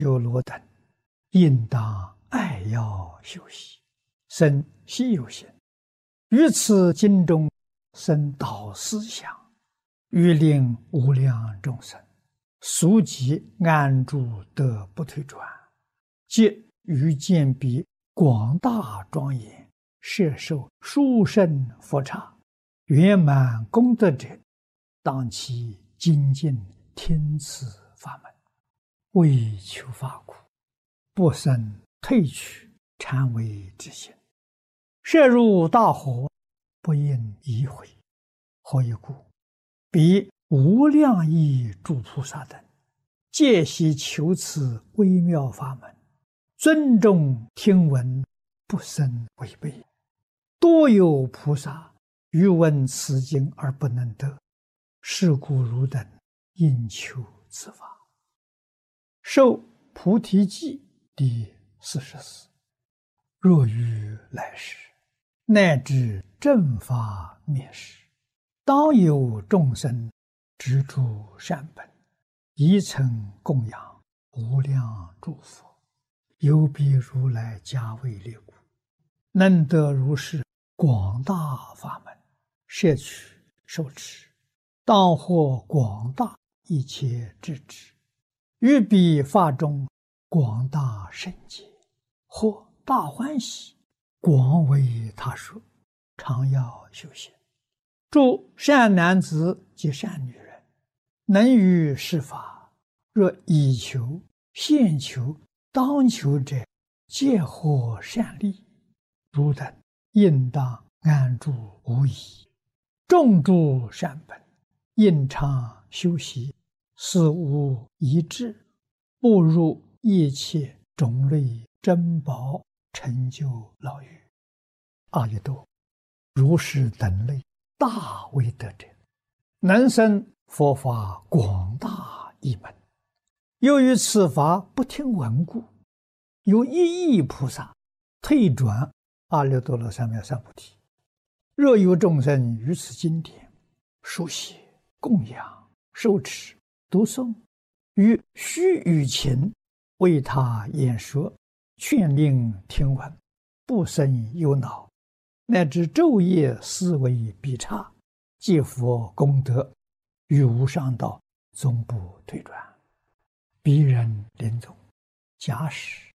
有罗等，应当爱要修习，生西游行，于此经中生导思想，欲令无量众生速即安住得不退转，即于见彼广大庄严，摄受殊胜佛刹，圆满功德者，当其精进听此法门，为求法苦，不生退去禅为之心，摄入大河，不应移回。何以故？彼无量亿诸菩萨等，皆悉求此微妙法门，尊重听闻，不生违背。多有菩萨欲闻此经而不能得，是故汝等应求此法。受菩提记第44。若于来世，乃至正法灭世，当有众生执著善本，以诚供养无量诸佛，有彼如来加为列故，能得如是广大法门，摄取受持，当获广大一切智智，于彼法中广大圣解，或大欢喜，广为他说，常要修行。诸善男子及善女人，能于是法，若以求、现求、当求者，皆获善利。汝等应当安住无疑，种诸善本，应常修习，死无遗志，步入一切种类珍宝，成就老狱。阿逸多，如是等类大威德者，能生佛法广大一门。由于此法不听闻故，有一亿菩萨退转阿耨多罗三藐三菩提。若有众生于此经典书写、供养、受持、读诵，于须臾前为他演说，劝令听闻，不生忧恼，乃至昼夜思维必差，皆佛功德，于无上道终不退转。彼人临终，假使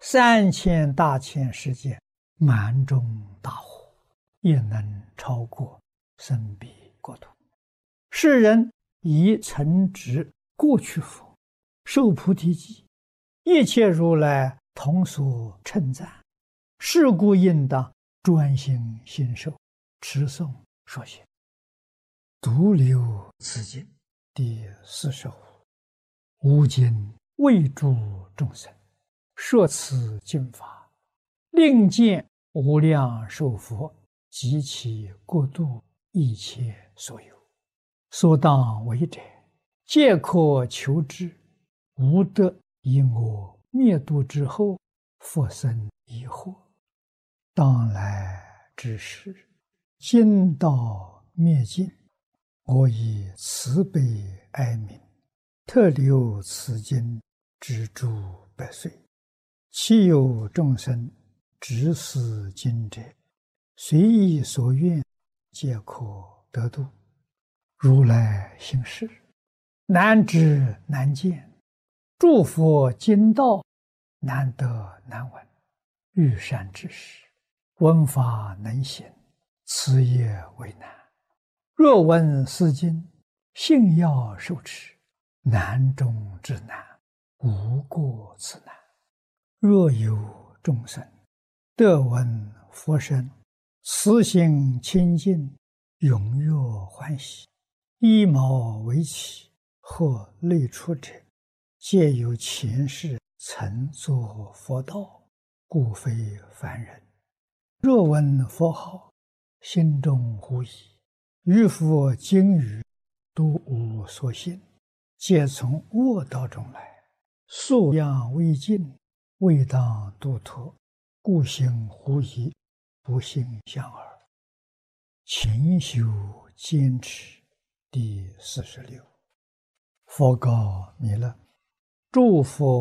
3000大千世界满中大火，也能超过生彼国土。世人以诚执过去佛，受菩提记，一切如来同所称赞，是故应当专心信受，持诵说写。独留此经第45。吾今为诸众生说此经法，令见无量寿佛及其国度一切所有，所当为者，皆可求之，无得以我灭度之后复生疑惑。当来之时，经道灭尽，我以慈悲哀悯，特留此经之诸百岁。其有众生执此经者，随意所愿，皆可得度。如来行事，难知难见，诸佛经道难得难闻。欲善知识，闻法能行，此也为难。若闻是经，信要受持，难中之难，无过此难。若有众生得闻佛声，慈心清净，踊跃欢喜，依毛为起，或类出者，皆有前世曾作佛道，故非凡人。若闻佛号，心中狐疑，于佛经语都无所信，皆从恶道中来，素养未尽，未当度脱，故行狐疑，不信相耳。勤修坚持第46。佛告弥勒：诸佛